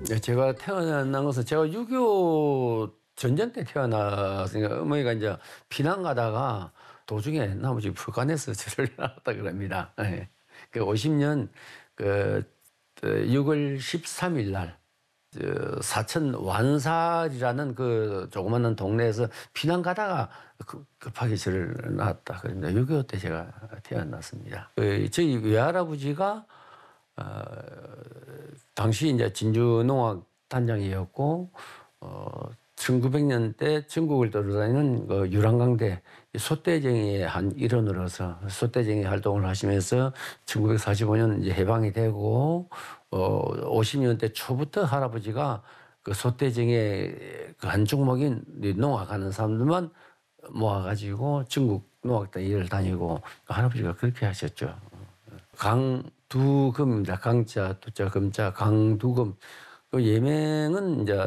네, 제가 태어난 것은 제가 6.25 전쟁 때 태어났으니까 어머니가 이제 피난 가다가 도중에 나머지 불간에서 저를 낳았다 그럽니다. 예. 그 50년 그 6월 13일 날 사천 완살이라는 그 조그마한 동네에서 피난 가다가 급하게 저를 낳았다. 그런데 6.25 때 제가 태어났습니다. 저희 외할아버지가 당시 이제 진주농악 단장이었고 1900년대 전국을 돌아다니는 그 유랑강대 소떼쟁이의 한 일원으로서 소떼쟁이 활동을 하시면서 1945년 이제 해방이 되고 50년대 초부터 할아버지가 그 소떼쟁이의 그 한 종목인 농악하는 사람들만 모아가지고 전국 농악단 일을 다니고 할아버지가 그렇게 하셨죠. 강두금입니다. 강자, 두자, 금자, 강두금. 그 예명은 이제